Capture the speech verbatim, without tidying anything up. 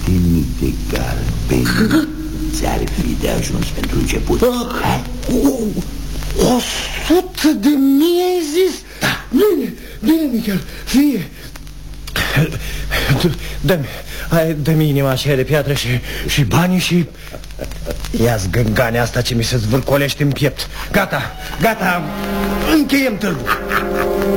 mii de galbeni ți-ar fi de ajuns pentru început. O sută de mii ai zis? Da. Bine, bine, Michel, fie. Dă-mi, dă-mi inima aceea de piatră și, și banii și... Ia-ți gângania asta ce mi se zvârcolește în piept. Gata, gata, încheiem târgul.